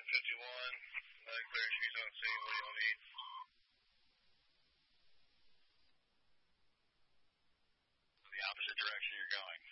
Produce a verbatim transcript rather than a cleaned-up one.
fifty-one, nine clearing she's on scene, what do y'all need? The opposite direction you're going.